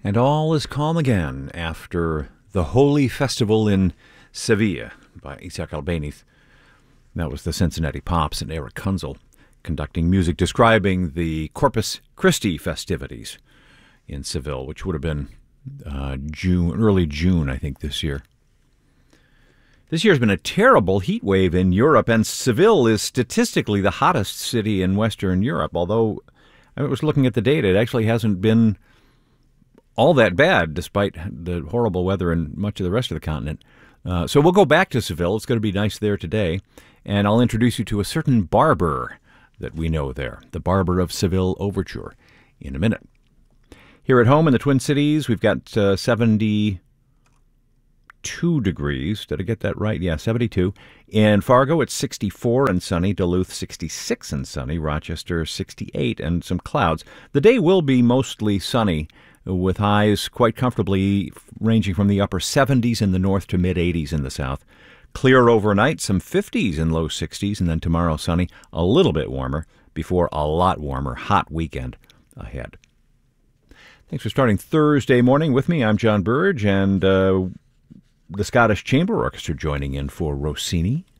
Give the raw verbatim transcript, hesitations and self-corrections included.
And all is calm again after the Holy Festival in Sevilla by Isaac Albéniz. That was the Cincinnati Pops and Eric Kunzel conducting music describing the Corpus Christi festivities in Seville, which would have been uh, June, early June, I think, this year. This year's been a terrible heat wave in Europe, and Seville is statistically the hottest city in Western Europe. Although I was looking at the data, it actually hasn't been all that bad, despite the horrible weather in much of the rest of the continent. Uh, so we'll go back to Seville. It's going to be nice there today. And I'll introduce you to a certain barber that we know there, the Barber of Seville Overture, in a minute. Here at home in the Twin Cities, we've got uh, seventy-two degrees. Did I get that right? Yeah, seventy-two. In Fargo, it's sixty-four and sunny. Duluth, sixty-six and sunny. Rochester, sixty-eight and some clouds. The day will be mostly sunny, with highs quite comfortably ranging from the upper seventies in the north to mid-eighties in the south. Clear overnight, some fifties and low sixties, and then tomorrow sunny, a little bit warmer, before a lot warmer, hot weekend ahead. Thanks for starting Thursday morning with me. I'm John Burge, and uh, the Scottish Chamber Orchestra joining in for Rossini.